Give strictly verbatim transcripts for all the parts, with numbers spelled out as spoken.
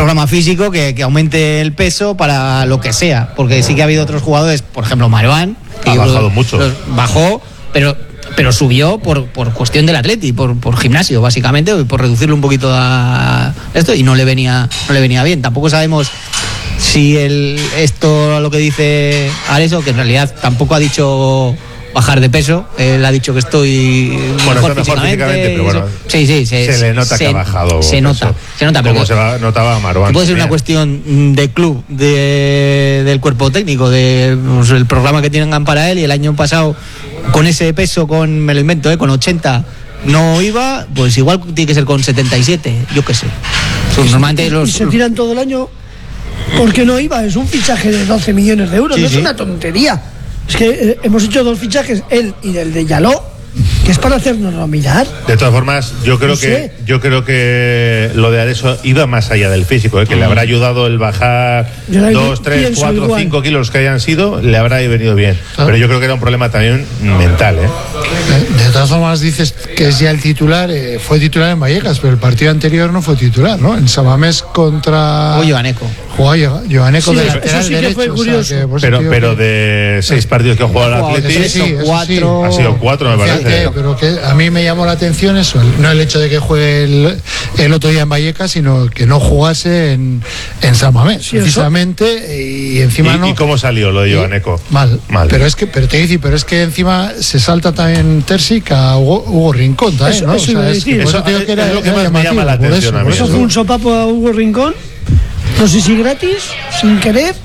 programa físico que, que aumente el peso para lo que sea, porque sí que ha habido otros jugadores, por ejemplo Marwan, que ha bajado lo, mucho. Los bajó, pero pero subió por, por cuestión del Atleti, por, por gimnasio básicamente, por reducirlo un poquito a esto, y no le venía no le venía bien. Tampoco sabemos si el esto lo que dice Areso, que en realidad tampoco ha dicho bajar de peso, él ha dicho que estoy bueno, mejor, está mejor físicamente, físicamente, pero bueno, sí, sí, se, se le nota se, que ha bajado. Se nota, eso. se nota, como pero se va, notaba Marwan. puede ser una cuestión de club, de, del cuerpo técnico, de pues, el programa que tienen para él, y el año pasado con ese peso, con me lo invento, ¿eh? con ochenta no iba, pues igual tiene que ser con setenta y siete, yo qué sé. Son, normalmente los, y se tiran todo el año porque no iba, es un fichaje de doce millones de euros, sí, no sí. es una tontería. Es que eh, hemos hecho dos fichajes, él y el de Yaló, que es para hacernos mirar. De todas formas, yo creo no que sé. yo creo que lo de Areso iba más allá del físico, ¿eh? que mm. le habrá ayudado el bajar dos, tres, cuatro, cinco kilos que hayan sido, le habrá venido bien. ¿Ah? Pero yo creo que era un problema también mental, ¿eh? De, de todas formas dices que es ya el titular, eh, fue titular en Vallecas, pero el partido anterior no fue titular, ¿no? En Samamés contra. O Joaneco. Jugó Joaneco sí, de eso lateral sí que derecho, fue curioso. O sea, que pero pero que... de seis partidos que ha jugado el Atleti, sí, sí, cuatro. Ha sido cuatro, me parece. Que, pero que a mí me llamó la atención eso, no el hecho de que juegue el, el otro día en Vallecas, sino que no jugase en, en San Mamés, sí, precisamente, y encima ¿Y, no. ¿Y cómo salió lo de Joaneco? Mal, mal. Pero es que, pero te dice, pero es que encima se salta también Terzic a Hugo, Hugo Rincón, ¿sabes? Eso, ¿no? eso, o sea, es, decir, eso, eso que era, es lo que era más me llama la atención a mí. Eso fue un sopapo a Hugo Rincón, no sé si gratis, sin querer.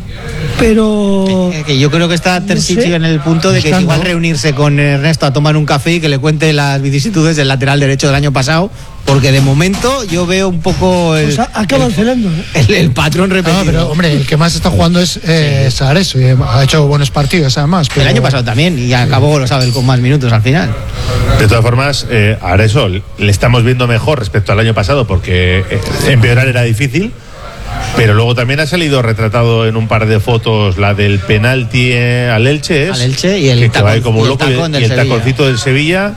Pero eh, que yo creo que está Terzic no sé. en el punto de que es igual reunirse con Ernesto a tomar un café y que le cuente las vicisitudes del lateral derecho del año pasado, porque de momento yo veo un poco el, pues acaban celando, ¿eh? el, el patrón repetido. No, pero hombre, el que más está jugando es eh, sí. Areso, y ha hecho buenos partidos además. Pero... El año pasado también, y acabó, lo sabe, con más minutos al final. De todas formas, eh, a Areso le estamos viendo mejor respecto al año pasado, porque eh, empeorar era difícil. Pero luego también ha salido retratado en un par de fotos la del penalti eh, al Elche, es, al Elche y el, que, tacón, que va como y loco, el, tacón y, y el taconcito del Sevilla,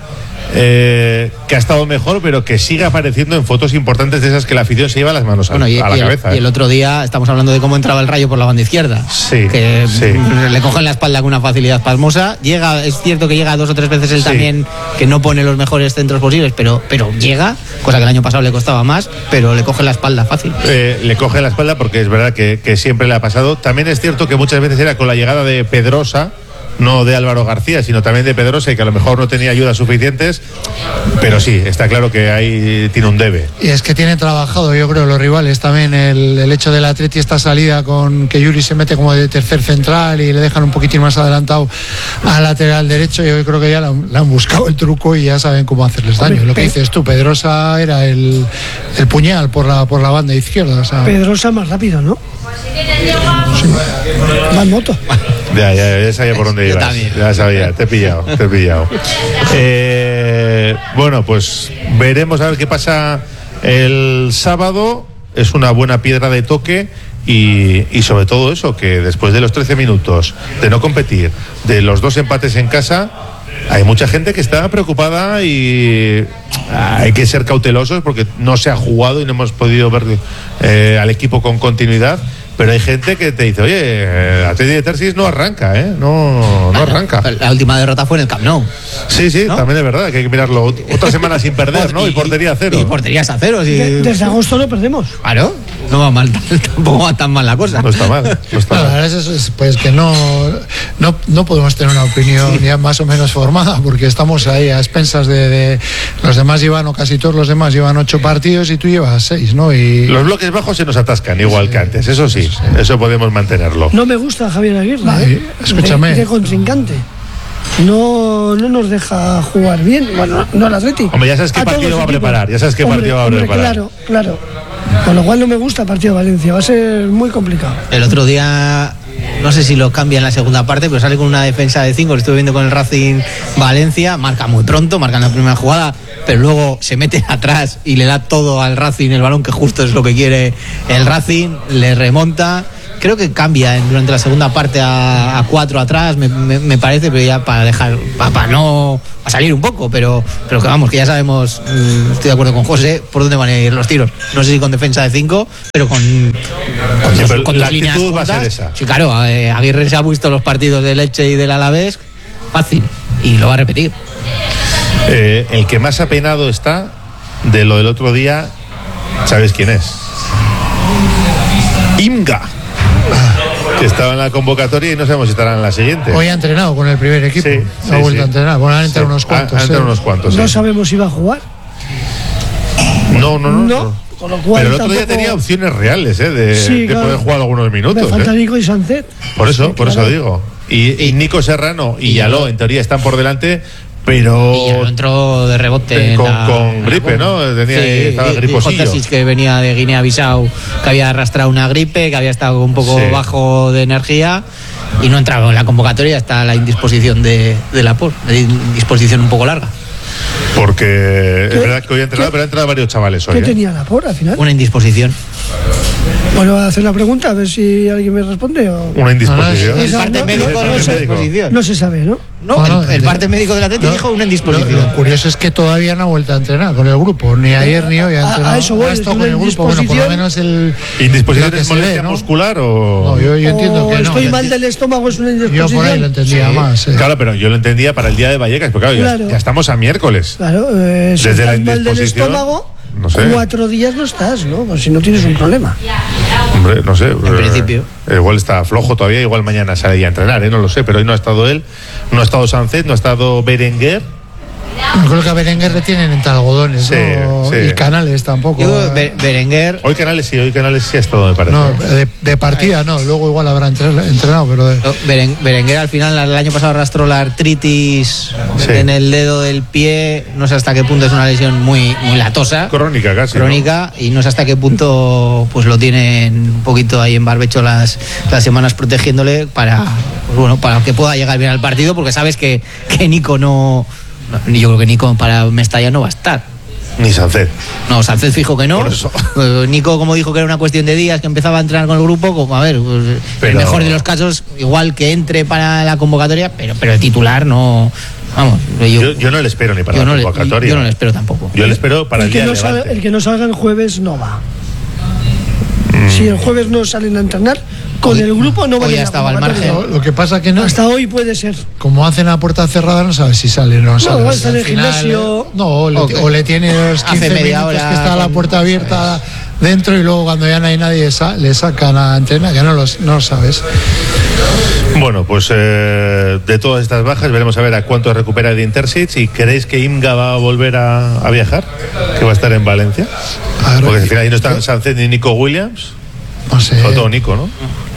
eh, que ha estado mejor, pero que sigue apareciendo en fotos importantes de esas que la afición se lleva las manos a, bueno, y, a la y cabeza. El, eh. y el otro día estamos hablando de cómo entraba el Rayo por la banda izquierda. Sí, que sí. le cogen la espalda con una facilidad pasmosa. Llega, es cierto que llega dos o tres veces él sí. también, que no pone los mejores centros posibles, pero, pero llega, cosa que el año pasado le costaba más, pero le coge la espalda fácil. Eh, le coge la espalda porque es verdad que, que siempre le ha pasado. También es cierto que muchas veces era con la llegada de Pedrosa, no de Álvaro García, sino también de Pedrosa, y que a lo mejor no tenía ayudas suficientes, pero sí, está claro que ahí tiene un debe. Y es que tienen trabajado, yo creo, los rivales también, el, el hecho del Atleti, esta salida con que Yuri se mete como de tercer central y le dejan un poquitín más adelantado al lateral derecho. Yo creo que ya le han, le han buscado el truco y ya saben cómo hacerles daño. Hombre, lo que dices tú, Pedrosa era el, el puñal por la, por la banda izquierda. O sea, Pedrosa más rápido, ¿no? Sí. Más moto. Ya, ya, ya sabía por dónde ibas. Ya sabía, te he pillado, te he pillado. Eh, bueno, pues veremos a ver qué pasa el sábado. Es una buena piedra de toque y, y sobre todo eso, que después de los trece minutos de no competir, de los dos empates en casa, hay mucha gente que está preocupada y hay que ser cautelosos porque no se ha jugado y no hemos podido ver eh, al equipo con continuidad. Pero hay gente que te dice, oye, Atleti de Terzic no arranca, ¿eh? No, no arranca. La última derrota fue en el Camp Nou. Sí, sí, ¿no? También es verdad que hay que mirarlo. Otra semana sin perder, ¿no? Y, y portería cero. Y porterías a cero. Sí. De, desde agosto no perdemos. Claro, no va mal, tampoco va tan mal la cosa. No está mal, no está no, mal. La verdad es, es pues que no, no, no podemos tener una opinión sí. ya más o menos formada, porque estamos ahí a expensas de, de los demás llevan, o casi todos los demás llevan ocho partidos y tú llevas seis, ¿no? Y los bloques bajos se nos atascan igual sí, que antes, eso sí. Sí. Eso podemos mantenerlo. No me gusta Javier Aguirre, no, ¿eh? Escúchame. De, de contrincante. No, no nos deja jugar bien. Bueno, no el Atleti. Hombre, ya sabes qué partido va a preparar. Ya sabes qué hombre, partido va a hombre, preparar. Claro, claro. Con lo cual no me gusta el partido de Valencia. Va a ser muy complicado. El otro día, no sé si lo cambia en la segunda parte, pero sale con una defensa de cinco. Lo estuve viendo con el Racing Valencia. Marca muy pronto, marca en la primera jugada, pero luego se mete atrás y le da todo al Racing, el balón que justo es lo que quiere el Racing, le remonta creo que cambia en, durante la segunda parte a, a cuatro atrás, me, me, me parece, pero ya para dejar, para, para no a salir un poco, pero, pero que vamos, que ya sabemos, estoy de acuerdo con José, por dónde van a ir los tiros. No sé si con defensa de cinco, pero con, con, sí, dos, pero con la dos líneas actitud va a ser juntas. esa. Sí, claro, eh, Aguirre se ha visto los partidos del Elche y del Alavés fácil, y lo va a repetir. Eh, el que más apenado está de lo del otro día, ¿sabes quién es? Imga, que estaba en la convocatoria y no sabemos si estará en la siguiente. Hoy ha entrenado con el primer equipo. Sí, ha sí, vuelto sí. a entrenar. Bueno, han entrado Sí, unos cuantos. Han entrado ¿eh? unos cuantos. No sí. sabemos si va a jugar. No, no, no. No, no. con lo cual Pero el otro día tampoco- tenía opciones reales, ¿eh? De, Sí, de claro. poder jugar algunos minutos. Me falta ¿eh? Nico y Sánchez. Por eso, Sí, por claro. eso digo. Y, y Nico Serrano y Yaló, en teoría, están por delante, pero. Y ya lo entró de rebote. Con- en la- con en la gripe, combo. ¿no? Tenía- estaba y- y griposillo. Terzic, que venía de Guinea-Bissau, que había arrastrado una gripe, que había estado un poco Sí. bajo de energía y no entraba en la convocatoria. Está la indisposición de, de la P O R, de indisposición un poco larga. Porque es ¿Qué? verdad que hoy ha entrado, ¿Qué? pero han entrado varios chavales hoy. ¿Qué ¿eh? tenía la por al final? Una indisposición. Bueno, voy a hacer la pregunta a ver si alguien me responde. O... Una indisposición. no, El no, parte no, médico no, no no es sé. indisposición. No se sabe, ¿no? No, Bueno, el, el de- parte médico del Atlético No, dijo una Lo, indisposición. lo curioso es que todavía no ha vuelto a entrenar con el grupo, ni ayer ni hoy ha A- a entrenado. eso voy, ha estado es con el una grupo, bueno, por lo indisposición. menos el. ¿Indisposición lo que es se ve, molestia ¿no? muscular o.? No, yo, yo entiendo O que no. estoy Yo mal enti- del estómago, es una Yo indisposición. por ahí lo entendía Sí. más. eh. Claro, pero yo lo entendía para el día de Vallecas, porque claro, ya- Claro. Ya, estamos a miércoles. Claro, eh, si Desde la estás mal del indisposición, estómago, no sé. cuatro días no estás, ¿no? Pues si no tienes un problema. Hombre, no sé. En principio. Igual está flojo todavía, igual mañana sale a entrenar, ¿eh? No lo sé, pero hoy no ha estado él, no ha estado Sánchez, no ha estado Berenguer. Yo creo que a Berenguer le tienen entre algodones, Sí, ¿no? sí. Y Canales tampoco. Yo, eh. Be- Berenguer, Hoy Canales sí, hoy Canales sí ha estado, me parece. No, de, de partida no, luego igual habrá entre- entrenado, pero de- no, Beren- Berenguer al final el año pasado arrastró la artritis Sí. en el dedo del pie. No sé hasta qué punto es una lesión muy, muy latosa. Crónica casi. ¿no? Crónica, y no sé hasta qué punto pues lo tienen un poquito ahí en barbecho las, las semanas protegiéndole para pues, bueno, para que pueda llegar bien al partido, porque sabes que, que Nico no, no yo creo que Nico para Mestalla no va a estar. Ni Sánchez. No, Sánchez fijo que no. Por eso. Eh, Nico, como dijo que era una cuestión de días, que empezaba a entrenar con el grupo, como a ver, pues, Pero- el mejor de los casos, igual que entre para la convocatoria, pero pero el titular no. Vamos, yo, Yo, yo no le espero ni para yo la no le, convocatoria. yo no le espero tampoco. Yo le espero para el, El que, día no de salga, Levante. el que no salga el jueves no va. Mm. Si el jueves no salen a entrenar, con Hoy- el grupo no hoy van a ya la estaba al convocatoria. margen. lo, lo que pasa que no, Hasta hoy puede ser. como hacen a puerta cerrada, no sabes si sale o no sale. igual está en el Al final, gimnasio. eh, No, o le, Ok. o le tiene los Hace quince media minutos hora que está la con- puerta abierta dentro y luego cuando ya no hay nadie sa- le sacan a entrenar, que no, los, no lo sabes. Bueno, pues eh, de todas estas bajas veremos a ver a cuánto recupera el Intercity. ¿Y creéis que Imga va a volver a, a viajar? ¿Que va a estar en Valencia? A ver, Porque al final ahí no están Sánchez ni Nico Williams. No sé. Sobre todo Nico, ¿no?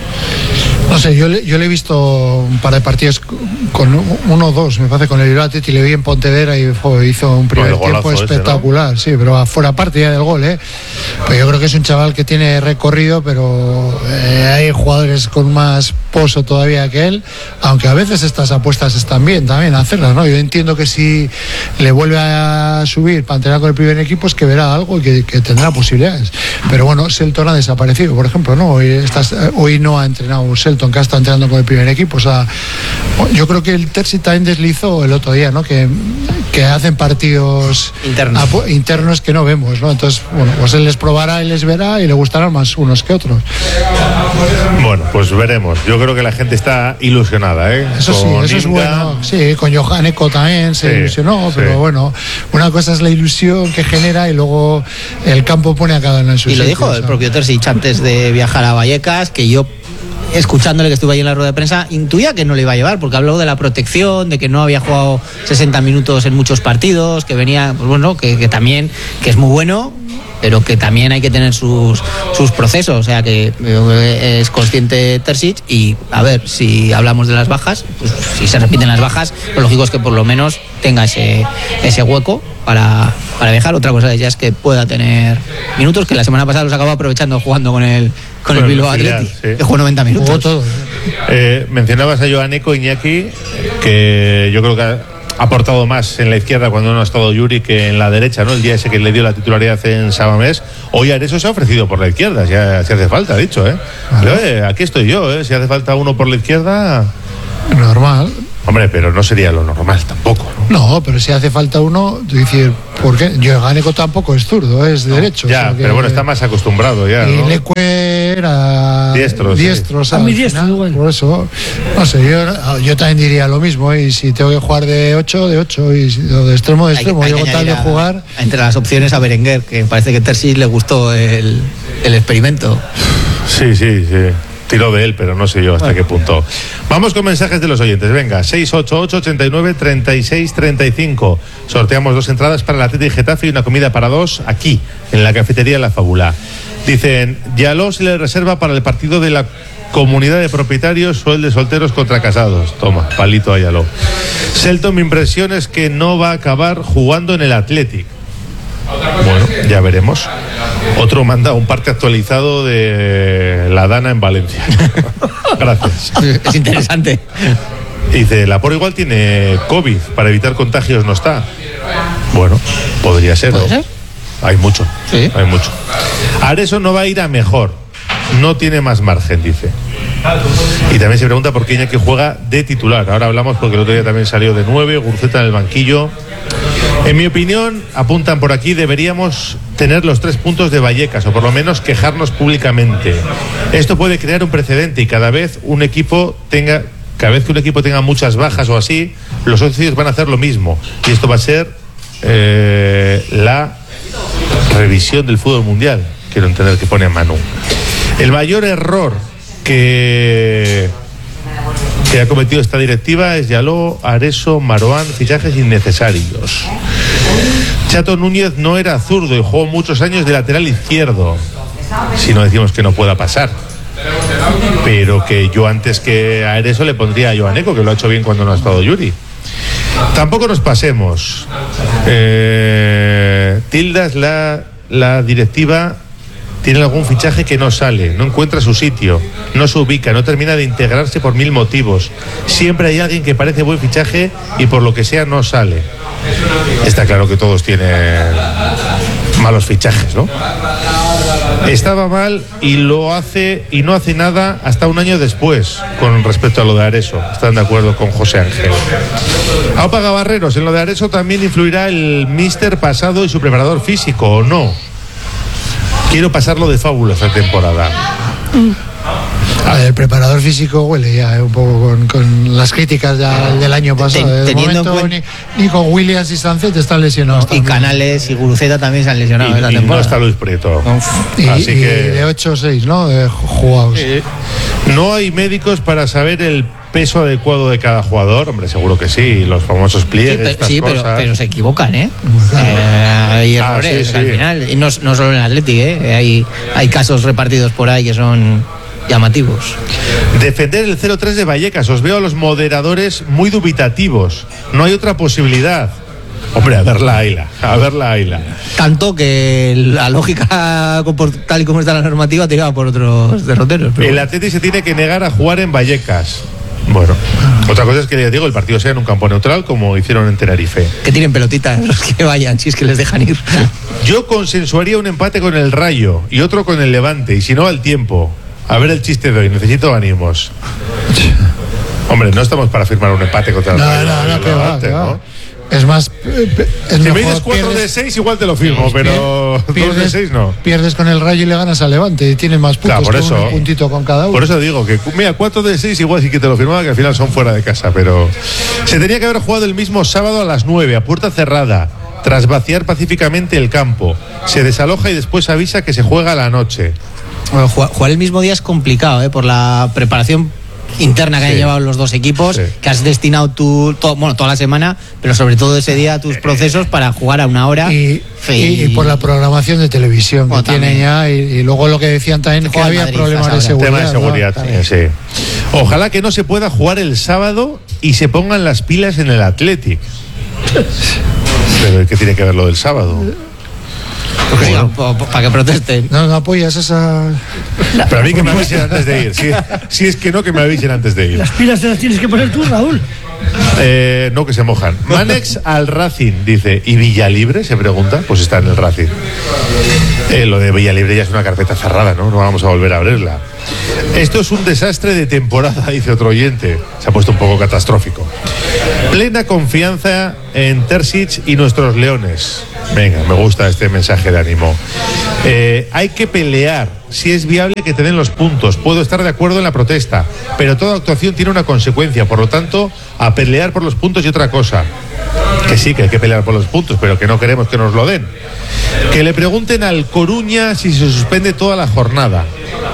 No sé, yo le, yo le he visto un par de partidos con uno o dos, me parece, con el United y le vi en Pontevedra y fue, hizo un primer el golazo tiempo ese, ¿no? espectacular, sí, pero afuera parte ya del gol, ¿eh? Pues yo creo que es un chaval que tiene recorrido, pero eh, hay jugadores con más pozo todavía que él, aunque a veces estas apuestas están bien también hacerlas, ¿no? Yo entiendo que si le vuelve a subir para entrenar con el primer equipo es que verá algo y que, que tendrá posibilidades. Pero bueno, Selton ha desaparecido, por ejemplo, ¿no? Hoy, estás, hoy no ha entrenado Selton, que ha estado entrenando con el primer equipo. O sea, yo creo que el Terzi también deslizó el otro día, ¿no? Que, que hacen partidos Internos. apo- internos que no vemos, ¿no? Entonces, bueno, pues él les probará y les verá y le gustarán más unos que otros. Bueno, pues veremos. Yo creo que la gente está ilusionada, ¿eh? Eso sí, Con eso es Imga. bueno. Sí, con Johan Eco también se Sí, ilusionó, pero sí. bueno, una cosa es la ilusión que genera y luego el campo pone a cada uno en su Y lo sitio, dijo o el sea. propio Terzic antes de viajar a Vallecas, que yo, escuchándole que estuve ahí en la rueda de prensa, intuía que no le iba a llevar, porque habló de la protección, de que no había jugado sesenta minutos en muchos partidos, que venía, pues bueno, que, que también, que es muy bueno, pero que también hay que tener sus, sus procesos, o sea que eh, es consciente Terzic. Y a ver, si hablamos de las bajas, pues si se repiten las bajas, lo lógico es que por lo menos tenga ese, ese hueco para, para viajar. Otra cosa ya es que pueda tener minutos, que la semana pasada los acabó aprovechando jugando con el con el Con el Bilbao filial, Athletic, sí. que jugó noventa minutos. Jugó todo. Eh, mencionabas a Joan Eco, Iñaki, que yo creo que ha, ha aportado más en la izquierda cuando no ha estado Yuri que en la derecha, ¿no? El día ese que le dio la titularidad en Samamés. Hoy Areso se ha ofrecido por la izquierda, si, si hace falta, ha dicho, ¿eh? Pero, eh, aquí estoy yo, ¿eh? Si hace falta uno por la izquierda... Normal. Hombre, pero no sería lo normal tampoco, ¿no? No, pero si hace falta uno, decir, ¿por qué? Ganeco tampoco es zurdo, es no, derecho. Ya, o sea que, pero bueno, está más acostumbrado ya, y ¿no? Leque era diestro, diestro, sí. o sea, a mi diestro final, igual. por eso, no sé, yo, yo también diría lo mismo, y si tengo que jugar de ocho, de ocho, y si, o de extremo, de extremo, Hay- hay yo que con tal de añadir a- jugar... entre las opciones a Berenguer, que parece que Terzi le gustó el, el experimento. Sí, sí, sí. Tiró de él, pero no sé yo hasta bueno. qué punto. Vamos con mensajes de los oyentes. Venga, seis ocho ocho, ochenta y nueve, treinta y seis, treinta y cinco. Sorteamos dos entradas para el Athletic Getafe y una comida para dos aquí, en la cafetería La Fábula. Dicen, Yaló se le reserva para el partido de la comunidad de propietarios o el de solteros contra casados. Toma, palito a Yaló. Selton, mi impresión es que no va a acabar jugando en el Athletic. Bueno, ya veremos. Otro manda un parte actualizado de la Dana en Valencia. Gracias. Es interesante. Dice, la por igual tiene COVID, para evitar contagios no está. Bueno, podría ser, ¿no? ¿Puede ser? Hay mucho, sí. hay mucho. Areso no va a ir a mejor, no tiene más margen, dice. Y también se pregunta por qué Iñaki juega de titular. Ahora hablamos porque el otro día también salió de nueve, Guruceta en el banquillo. En mi opinión, apuntan por aquí, deberíamos tener los tres puntos de Vallecas, o por lo menos quejarnos públicamente. Esto puede crear un precedente y cada vez un equipo tenga, cada vez que un equipo tenga muchas bajas o así, los socios van a hacer lo mismo. Y esto va a ser eh, la revisión del fútbol mundial. Quiero entender que pone a Manu. El mayor error que... que ha cometido esta directiva es Yaló, Areso, Maroán, fichajes innecesarios. Chato Núñez no era zurdo y jugó muchos años de lateral izquierdo. Si no decimos que no pueda pasar. Pero que yo antes que a Areso le pondría a Joaneco, que lo ha hecho bien cuando no ha estado Yuri. Tampoco nos pasemos. Eh, tildas la, la directiva... Tiene algún fichaje que no sale, no encuentra su sitio, no se ubica, no termina de integrarse por mil motivos. Siempre hay alguien que parece buen fichaje y por lo que sea no sale. Está claro que todos tienen malos fichajes, ¿no? Estaba mal y lo hace y no hace nada hasta un año después con respecto a lo de Areso. Están de acuerdo con José Ángel. Aupa Gabarreros, en lo de Areso también influirá el míster pasado y su preparador físico, ¿o no? Quiero pasarlo de fábula esta temporada. A ver, el preparador físico huele ya eh, un poco con, con las críticas ya del año pasado. Ten, de momento, cuen... ni, ni con Williams y Sánchez están lesionados. No, y Canales y Guruceta también se han lesionado y, esta y temporada. No está Luis Prieto. Y, Así y que... de ocho o seis, ¿no? De jugados. Eh, no hay médicos para saber el peso adecuado de cada jugador. Hombre, seguro que sí. Los famosos pliegues. Sí, pero, estas sí, cosas. pero, pero se equivocan, ¿eh? eh hay errores ah, sí, sí. al final. Y no, no solo en el Athletic, ¿eh? Hay, hay casos repartidos por ahí que son llamativos. Defender el cero tres de Vallecas. Os veo a los moderadores muy dubitativos. No hay otra posibilidad. Hombre, a ver la Aila, a ver la Aila. Tanto que la lógica, tal y como está la normativa, tiraba por otros derroteros. Pero... El Atleti se tiene que negar a jugar en Vallecas. Bueno, otra cosa es que les digo, el partido sea en un campo neutral, como hicieron en Tenerife. Que tiren pelotitas los que vayan, si es que les dejan ir. Yo consensuaría un empate con el Rayo y otro con el Levante, y si no, al tiempo. A ver el chiste de hoy, necesito ánimos. Hombre, no estamos para firmar un empate contra el no, Rayo. No, no, el que Levante, va, que ¿no? va. Es más, es si me dices cuatro de seis, igual te lo firmo, pero dos de seis no. Pierdes con el Rayo y le ganas al Levante y tienes más puntos, claro, por eso, un puntito con cada uno. Por eso digo que, mira, cuatro de seis igual sí que te lo firmaba, que al final son fuera de casa, pero se tenía que haber jugado el mismo sábado a las nueve, a puerta cerrada, tras vaciar pacíficamente el campo. Se desaloja y después avisa que se juega a la noche. Bueno, jugar el mismo día es complicado, ¿eh? Por la preparación interna que sí. han llevado los dos equipos, sí. que has destinado tu, todo, bueno, toda la semana, pero sobre todo ese día tus procesos para jugar a una hora. Y, y, y por la programación de televisión bueno, que también. tienen ya, y, y luego lo que decían también, que había Madrid, problemas de seguridad. Tema de seguridad, ¿no? también, sí. Ojalá que no se pueda jugar el sábado y se pongan las pilas en el Athletic. Pero ¿qué tiene que ver lo del sábado? Porque bueno. digan, para que protesten. No, no apoyas esa. Pero a mí que me avisen antes de ir. Si, si es que no, que me avisen antes de ir. Las pilas te las tienes que poner tú, Raúl. Eh, no, que se mojan. Manex al Racing, dice. ¿Y Villalibre? Se pregunta. Pues está en el Racing. Eh, lo de Villalibre ya es una carpeta cerrada, ¿no? No vamos a volver a abrirla. Esto es un desastre de temporada, dice otro oyente. Se ha puesto un poco catastrófico. Plena confianza en Terzic y nuestros leones. Venga, me gusta este mensaje de ánimo. Eh, hay que pelear. Si es viable que te den los puntos. Puedo estar de acuerdo en la protesta, pero toda actuación tiene una consecuencia. Por lo tanto, a pelear por los puntos y otra cosa. Que sí, que hay que pelear por los puntos, pero que no queremos que nos lo den. Que le pregunten al Coruña si se suspende toda la jornada.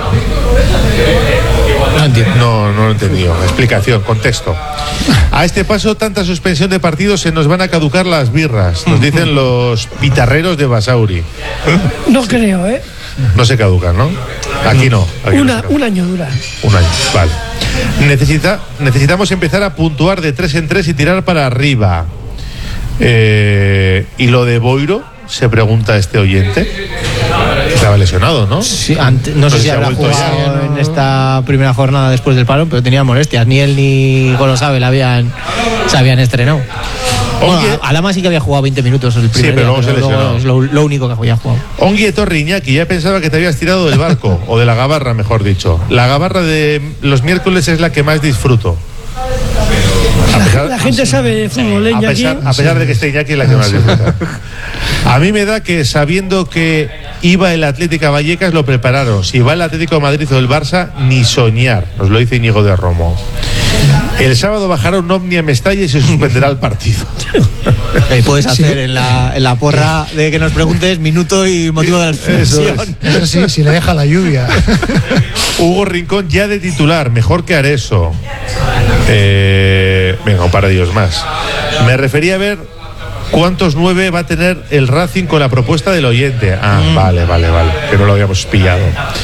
No entiendo. No, no lo he entendido. Explicación, contexto. A este paso, tanta suspensión de partidos, se nos van a caducar las birras, nos dicen los pitarreros de Basauri. No creo, ¿eh? No se caducan, ¿no? Aquí no. Aquí Una, no un año dura. Un año, vale. Necesita, necesitamos empezar a puntuar de tres en tres y tirar para arriba. Eh, ¿Y lo de Boiro? Se pregunta este oyente. Estaba lesionado, ¿no? Sí, ante, no, no sé si, si habrá jugado ya, en esta primera jornada después del parón, pero tenía molestias. Ni él ni Golosabel habían, se habían estrenado. Bueno, Alama sí que había jugado veinte minutos el primer sí, pero día, pero se lesionó. Es lo, lo único que había jugado. Onguie Torriñaki, ya pensaba que te habías tirado del barco, o de la gabarra, mejor dicho. La gabarra de los miércoles es la que más disfruto. A pesar, la gente sabe de fútbol, ¿eh, a pesar, a pesar de que esté Iñaki, es la que más disfruta. A mí me da que sabiendo que iba el Atlético a Vallecas lo prepararon. Si va el Atlético de Madrid o el Barça, ni soñar. Nos lo dice Íñigo de Romo. El sábado bajará un ovni a Mestalla y se suspenderá el partido. Eh, puedes hacer sí. en, la, en la porra de que nos preguntes minuto y motivo de la suspensión. Eso, es. Eso sí, si le deja la lluvia. Hugo Rincón ya de titular, mejor que Areso. Eh, venga, un par de días más. Me refería a ver cuántos nueve va a tener el Racing con la propuesta del oyente. Ah, mm. vale, vale, vale, que no lo habíamos pillado.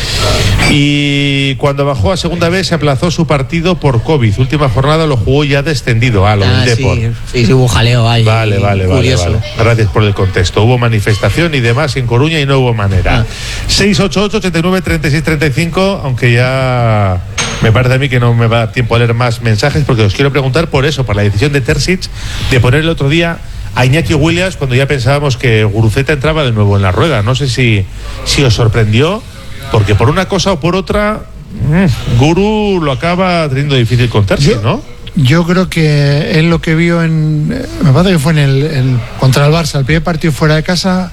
Y cuando bajó a segunda vez se aplazó su partido por COVID. Última jornada lo jugó ya descendido. Ah, lo ah, del Depor. Sí, sí, sí, hubo jaleo ahí. Vale, vale, vale, vale. Gracias por el contexto. Hubo manifestación y demás en Coruña y no hubo manera. Ah. seis ocho ocho, ochenta y nueve, treinta y seis, treinta y cinco, aunque ya me parece a mí que no me va a dar tiempo a leer más mensajes, porque os quiero preguntar por eso, por la decisión de Terzic de poner el otro día a Iñaki Williams cuando ya pensábamos que Guruceta entraba de nuevo en la rueda. No sé si, si os sorprendió, porque por una cosa o por otra, mmm, Guru lo acaba teniendo difícil con Terzic, ¿no? Yo creo que él lo que vio en... Me parece que fue en el, el contra el Barça, el primer partido fuera de casa,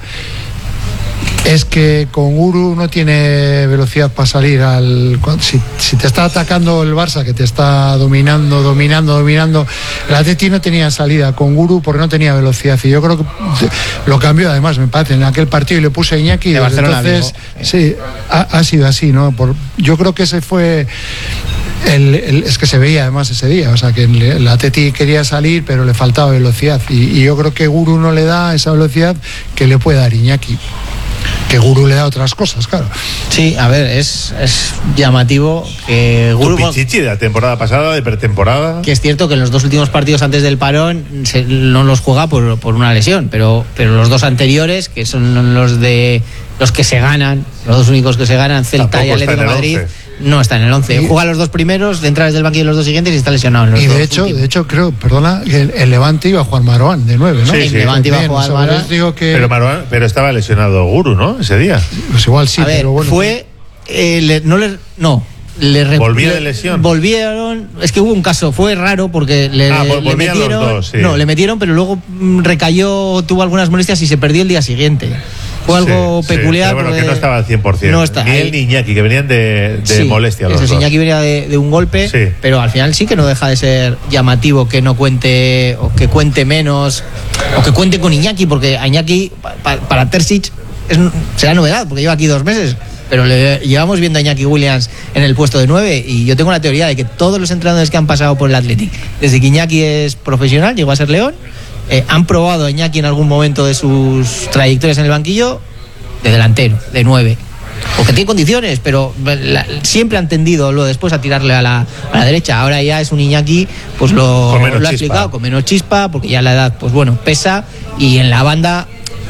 es que con Guru no tiene velocidad para salir al... Si, si te está atacando el Barça, que te está dominando, dominando, dominando, el Atleti no tenía salida con Guru porque no tenía velocidad, y yo creo que lo cambió además, me parece, en aquel partido, y le puse a Iñaki, y desde entonces sí, ha, ha sido así, ¿no? Por, yo creo que ese fue... El, el, es que se veía además ese día, o sea que el, el Atleti quería salir pero le faltaba velocidad, y, y yo creo que Guru no le da esa velocidad que le puede dar Iñaki, que Guru le da otras cosas, claro. Sí, a ver, es, es llamativo que Guru... Tu pichichi de la temporada pasada, de pretemporada... Que es cierto que en los dos últimos partidos antes del parón se, no los juega por, por una lesión, pero, pero los dos anteriores, que son los de los que se ganan, los dos únicos que se ganan, Celta Tampoco y Atlético de Madrid... once. No está en el once. Y juega los dos primeros, de entrar desde el banquillo los dos siguientes y está lesionado en los y de dos hecho, últimos. de hecho creo, perdona, que el, el Levante iba a jugar Marouane de nueve, ¿no? Sí, el sí. Levante iba a Bien, jugar o sea, Marouane. Digo que... Pero Marouane, pero estaba lesionado Guru, ¿no? Ese día. Pues igual sí, a ver, pero bueno. Fue eh, le, no le no le re, volvía le, de lesión. Volvieron, es que hubo un caso, fue raro porque le, ah, le metieron, los dos, sí. no, le metieron, pero luego recayó, tuvo algunas molestias y se perdió el día siguiente. Fue algo sí, peculiar. Sí, pero bueno, que no estaba al cien por ciento. No está, ni él ni Iñaki, que venían de, de sí, molestia. Los eso, dos. Iñaki venía de, de un golpe, sí. Pero al final sí que no deja de ser llamativo que no cuente, o que cuente menos, o que cuente con Iñaki, porque a Iñaki, pa, para Terzic, es, será novedad, porque lleva aquí dos meses. Pero le llevamos viendo a Iñaki Williams en el puesto de nueve, y yo tengo la teoría de que todos los entrenadores que han pasado por el Athletic, desde que Iñaki es profesional, llegó a ser León, eh, han probado a Iñaki en algún momento de sus trayectorias en el banquillo de delantero, de nueve, porque tiene condiciones, pero la, siempre han tendido luego después a tirarle a la, a la derecha. Ahora ya es un Iñaki, pues lo, lo ha explicado, con menos chispa, porque ya la edad, pues bueno, pesa, y en la banda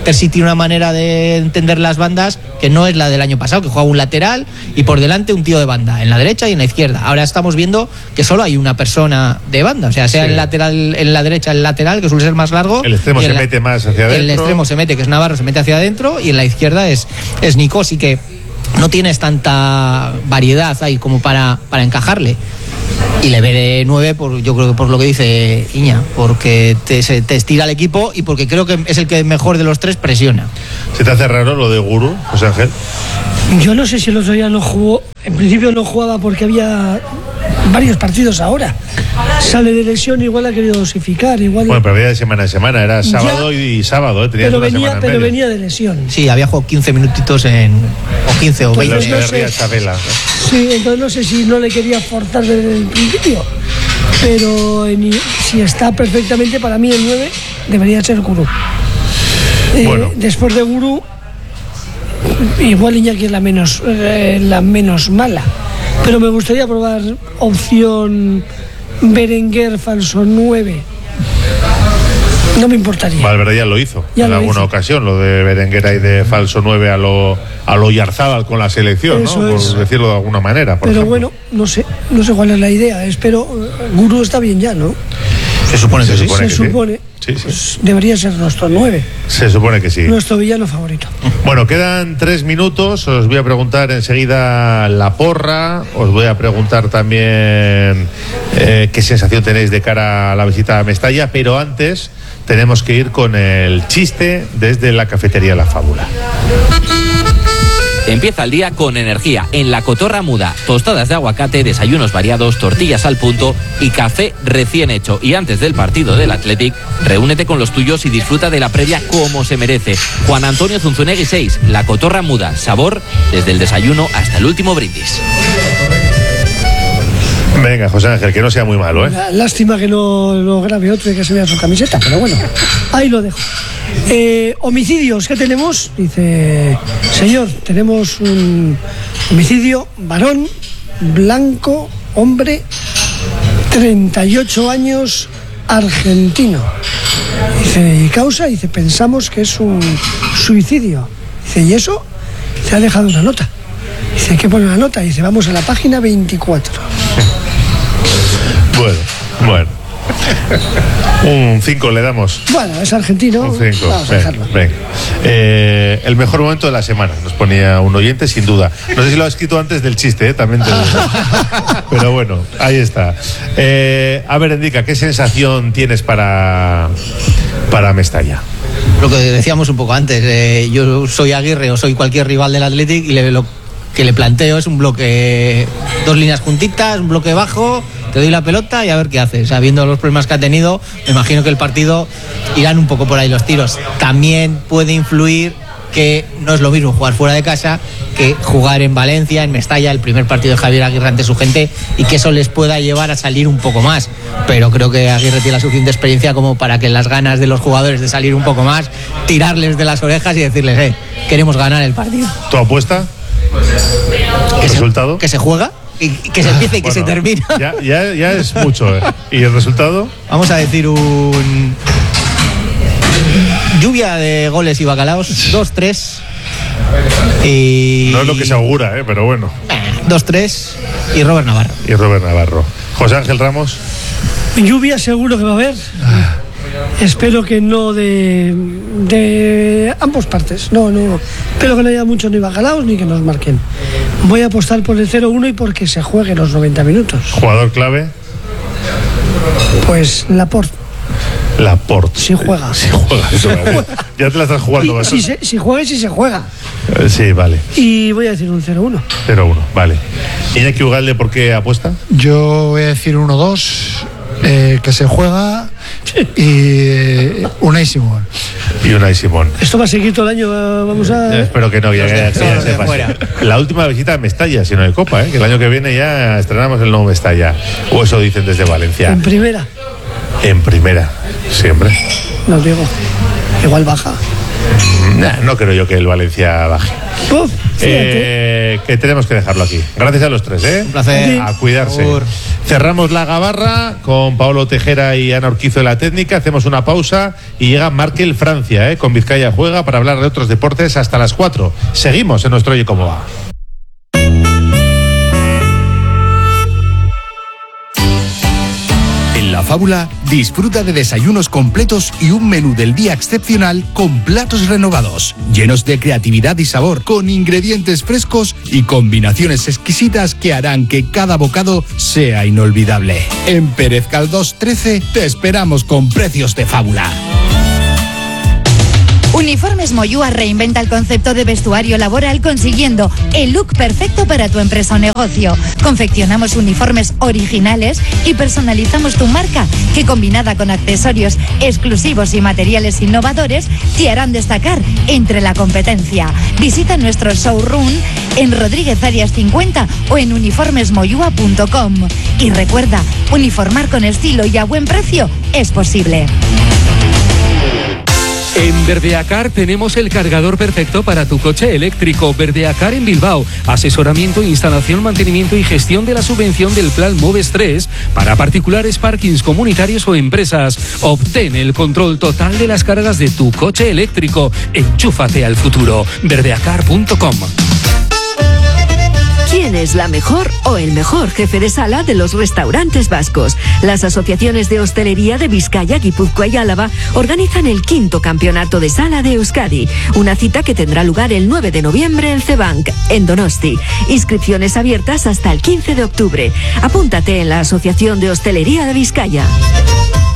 Terzi tiene una manera de entender las bandas que no es la del año pasado, que juega un lateral y por delante un tío de banda, en la derecha y en la izquierda. Ahora estamos viendo que solo hay una persona de banda, o sea, sea sí. el lateral, en la derecha el lateral, que suele ser más largo. El extremo se la, mete más hacia adentro. El extremo se mete, que es Navarro, se mete hacia adentro, y en la izquierda es, es Nico, así que no tienes tanta variedad ahí como para, para encajarle. Y le ve de nueve, por, yo creo que por lo que dice Iña, porque te, se, te estira el equipo y porque creo que es el que mejor de los tres presiona. ¿Se te hace raro lo de Guru, José Ángel? Yo no sé si el otro día no jugó, en principio no jugaba porque había varios partidos ahora. Sale de lesión, igual ha querido dosificar, igual. Bueno, pero venía de semana a semana, era sábado ya, y sábado, ¿eh? Tenía pero venía, pero venía de lesión. Sí, había jugado quince minutitos en, o quince o veinte. No sé, sí, entonces no sé si no le quería forzar desde el principio, pero en, si está perfectamente, para mí el nueve debería ser Guru. Eh, bueno. Después de Guru, igual Iñaki es la menos, eh, la menos mala, pero me gustaría probar opción Berenguer falso nueve. No me importaría. Valverde ya lo hizo ya en lo alguna hizo. ocasión, lo de Berenguer ahí de falso nueve a lo a lo Yarzábal con la selección, eso ¿no? Por es. decirlo de alguna manera. Por Pero ejemplo. bueno, no sé, no sé cuál es la idea. Espero, Guru está bien ya, ¿no? Se supone que se sí. Supone se que supone. Sí. Sí, sí. Pues debería ser nuestro nueve. Se supone que sí. Nuestro villano favorito. Bueno, quedan tres minutos. Os voy a preguntar enseguida la porra. Os voy a preguntar también eh, qué sensación tenéis de cara a la visita a Mestalla. Pero antes tenemos que ir con el chiste desde la cafetería La Fábula. Empieza el día con energía en La Cotorra Muda. Tostadas de aguacate, desayunos variados, tortillas al punto y café recién hecho. Y antes del partido del Athletic, reúnete con los tuyos y disfruta de la previa como se merece. Juan Antonio Zunzunegui seis, La Cotorra Muda. Sabor desde el desayuno hasta el último brindis. Venga, José Ángel, que no sea muy malo, ¿eh? Lástima que no lo grabe otro y que se vea su camiseta, pero bueno, ahí lo dejo. Eh, homicidios, ¿qué tenemos? Dice, señor, tenemos un homicidio, varón, blanco, hombre, treinta y ocho años, argentino. Dice, ¿y causa? Dice, pensamos que es un suicidio. Dice, ¿y eso? Se ha dejado una nota. Dice, ¿qué pone la nota? Dice, vamos a la página veinticuatro. Bueno, bueno. Un cinco le damos. Bueno, es argentino. Un cinco. Vamos a dejarlo. Ven, ven. Eh, el mejor momento de la semana, nos ponía un oyente, sin duda. No sé si lo ha escrito antes del chiste, ¿eh? También te lo digo. Pero bueno, ahí está. Eh, a ver, Endica, ¿qué sensación tienes para, para Mestalla? Lo que decíamos un poco antes, eh, yo soy Aguirre o soy cualquier rival del Athletic y le, lo que le planteo es un bloque, dos líneas juntitas, un bloque bajo, te doy la pelota y a ver qué haces. Sabiendo los problemas que ha tenido, me imagino que el partido irán un poco por ahí los tiros. También puede influir que no es lo mismo jugar fuera de casa que jugar en Valencia, en Mestalla, el primer partido de Javier Aguirre ante su gente, y que eso les pueda llevar a salir un poco más. Pero creo que Aguirre tiene la suficiente experiencia como para que las ganas de los jugadores de salir un poco más, tirarles de las orejas y decirles, eh, queremos ganar el partido. ¿Tu apuesta? ¿El resultado? Que se juega y que se empiece y que bueno, se termina. Ya, ya, ya es mucho, ¿eh? ¿Y el resultado? Vamos a decir un... lluvia de goles y bacalaos, dos tres. Y... no es lo que se augura, ¿eh? Pero bueno. dos tres y Robert Navarro. Y Robert Navarro. José Ángel Ramos. Lluvia seguro que va a haber. Ah. Espero que no de, de ambos partes. No, no. Espero que no haya muchos ni bacalaos ni que nos marquen. Voy a apostar por el cero uno y porque se juegue los noventa minutos. ¿Jugador clave? Pues Laporte. Laporte. Si juega. Si juega, eso vale. Ya te la estás jugando. Y, si, se, si juega y si se juega. Eh, sí, vale. Y voy a decir un cero uno. cero uno, vale. Iñaki Ugalde, ¿por qué apuesta? Yo voy a decir uno dos, eh, que se juega, y Unai Simón. Y Unai Simón. Esto va a seguir todo el año, vamos a... Yo espero que no, ya, ya, ya, ya se pase. La última visita a Mestalla, si no de Copa, ¿eh? Que el año que viene ya estrenamos el nuevo Mestalla. O eso dicen desde Valencia. En primera. En primera, siempre. No digo, igual baja. Nah, no creo yo que el Valencia baje. Uf, eh, que tenemos que dejarlo aquí. Gracias a los tres, ¿eh? Un placer. A cuidarse. Cerramos la gabarra con Paolo Tejera y Ana Urquizo de la técnica. Hacemos una pausa y llega Markel Francia, ¿eh? Con Vizcaya Juega, para hablar de otros deportes hasta las cuatro. Seguimos en nuestro Oye Cómo Va. En La Fábula, disfruta de desayunos completos y un menú del día excepcional con platos renovados, llenos de creatividad y sabor, con ingredientes frescos y combinaciones exquisitas que harán que cada bocado sea inolvidable. En Pérez Galdós trece te esperamos con precios de fábula. Uniformes Moyúa reinventa el concepto de vestuario laboral consiguiendo el look perfecto para tu empresa o negocio. Confeccionamos uniformes originales y personalizamos tu marca, que combinada con accesorios exclusivos y materiales innovadores te harán destacar entre la competencia. Visita nuestro showroom en Rodríguez Arias cincuenta o en uniformes moyúa punto com. Y recuerda, uniformar con estilo y a buen precio es posible. En Verdeacar tenemos el cargador perfecto para tu coche eléctrico. Verdeacar en Bilbao. Asesoramiento, instalación, mantenimiento y gestión de la subvención del Plan Moves tres para particulares, parkings comunitarios o empresas. Obtén el control total de las cargas de tu coche eléctrico. Enchúfate al futuro. verdeacar punto com. ¿Quién es la mejor o el mejor jefe de sala de los restaurantes vascos? Las asociaciones de hostelería de Vizcaya, Guipúzcoa y Álava organizan el quinto campeonato de sala de Euskadi, una cita que tendrá lugar el nueve de noviembre en Cebank, en Donosti. Inscripciones abiertas hasta el quince de octubre. Apúntate en la Asociación de Hostelería de Vizcaya.